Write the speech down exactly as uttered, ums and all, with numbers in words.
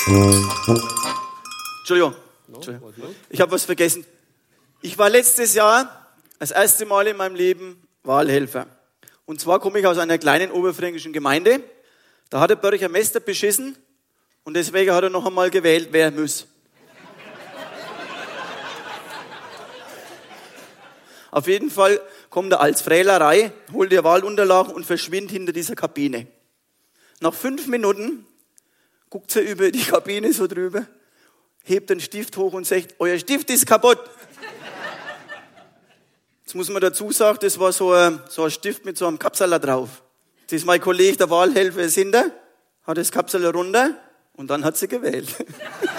Entschuldigung. Entschuldigung. Ich habe was vergessen. Ich war letztes Jahr das erste Mal in meinem Leben Wahlhelfer. Und zwar komme ich aus einer kleinen oberfränkischen Gemeinde. Da hat der Bürgermeister beschissen und deswegen hat er noch einmal gewählt, wer muss. Auf jeden Fall kommt er als Frälerei, holt die Wahlunterlagen und verschwindet hinter dieser Kabine. Nach fünf Minuten guckt er über die Kabine so drüber, hebt den Stift hoch und sagt, euer Stift ist kaputt. Jetzt muss man dazu sagen, das war so ein, so ein Stift mit so einem Kapseler drauf. Das ist mein Kollege, der Wahlhelfer, ist hinter, hat das Kapsel runter und dann hat sie gewählt.